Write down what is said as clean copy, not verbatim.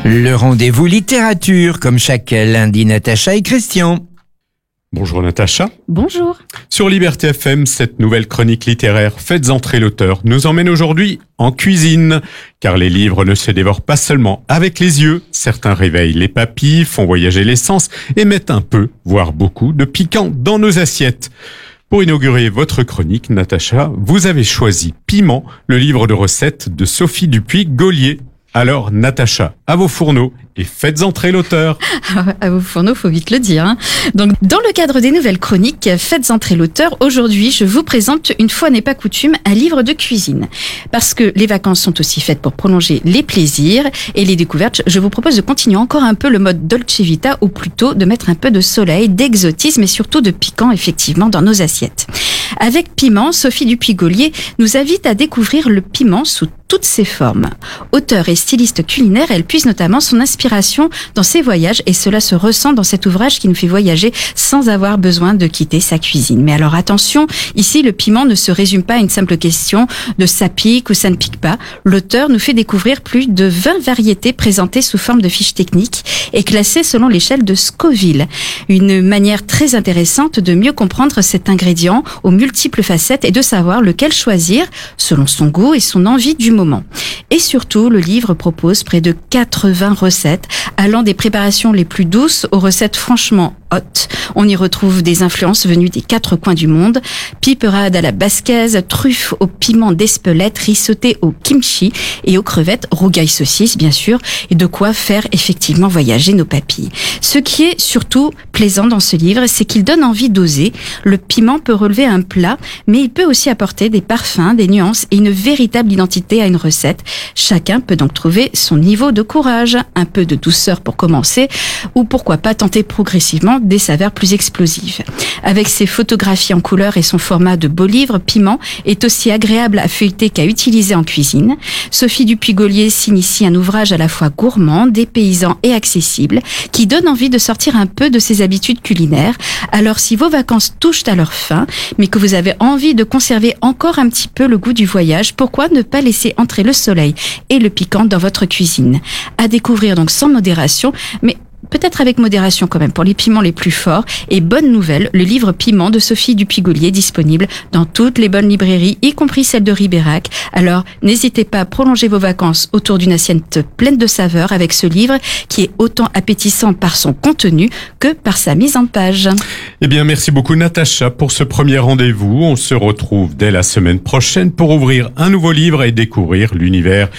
Le rendez-vous littérature, comme chaque lundi, Natacha et Christian. Bonjour Natacha. Bonjour. Sur Liberté FM, cette nouvelle chronique littéraire Faites entrer l'auteur nous emmène aujourd'hui en cuisine. Car les livres ne se dévorent pas seulement avec les yeux. Certains réveillent les papilles, font voyager les sens et mettent un peu, voire beaucoup, de piquant dans nos assiettes. Pour inaugurer votre chronique, Natacha, vous avez choisi Piment, le livre de recettes de Sophie Dupuy-Gaulier. Alors, Natacha, à vos fourneaux et faites entrer l'auteur. À vos fourneaux, faut vite le dire. Donc, dans le cadre des nouvelles chroniques, faites entrer l'auteur. Aujourd'hui, je vous présente, une fois n'est pas coutume, un livre de cuisine. Parce que les vacances sont aussi faites pour prolonger les plaisirs et les découvertes. Je vous propose de continuer encore un peu le mode Dolce Vita, ou plutôt de mettre un peu de soleil, d'exotisme et surtout de piquant, effectivement, dans nos assiettes. Avec Piment, Sophie Dupuy-Gaulier nous invite à découvrir le piment sous toutes ses formes. Auteure et styliste culinaire, elle puise notamment son inspiration dans ses voyages et cela se ressent dans cet ouvrage qui nous fait voyager sans avoir besoin de quitter sa cuisine. Mais alors attention, ici le piment ne se résume pas à une simple question de ça pique ou ça ne pique pas. L'auteur nous fait découvrir plus de 20 variétés présentées sous forme de fiches techniques et classées selon l'échelle de Scoville. Une manière très intéressante de mieux comprendre cet ingrédient aux multiples facettes et de savoir lequel choisir selon son goût et son envie du moment. Et surtout, le livre propose près de 80 recettes allant des préparations les plus douces aux recettes franchement hautes. On y retrouve des influences venues des 4 coins du monde, piperade à la basquaise, truffes au piment d'Espelette, risotté au kimchi et aux crevettes, rougail saucisse bien sûr, et de quoi faire effectivement voyager nos papilles. Ce qui est surtout plaisant dans ce livre, c'est qu'il donne envie d'oser. Le piment peut relever un plat, mais il peut aussi apporter des parfums, des nuances et une véritable identité à une recette. Chacun peut donc trouver son niveau de courage, un peu de douceur pour commencer, ou pourquoi pas tenter progressivement des saveurs plus explosives. Avec ses photographies en couleur et son format de beau livre, Piment est aussi agréable à feuilleter qu'à utiliser en cuisine. Sophie Dupuy-Gaulier signe ici un ouvrage à la fois gourmand, dépaysant et accessible, qui donne envie de sortir un peu de ses habitudes culinaires. Alors si vos vacances touchent à leur fin, mais que vous avez envie de conserver encore un petit peu le goût du voyage, pourquoi ne pas laisser entrer le soleil et le piquant dans votre cuisine? À découvrir donc sans modération, mais peut-être avec modération quand même pour les piments les plus forts. Et bonne nouvelle, le livre Piment de Sophie Dupuy-Gaulier disponible dans toutes les bonnes librairies, y compris celle de Ribérac. Alors, n'hésitez pas à prolonger vos vacances autour d'une assiette pleine de saveurs avec ce livre qui est autant appétissant par son contenu que par sa mise en page. Eh bien, merci beaucoup Natacha pour ce premier rendez-vous. On se retrouve dès la semaine prochaine pour ouvrir un nouveau livre et découvrir l'univers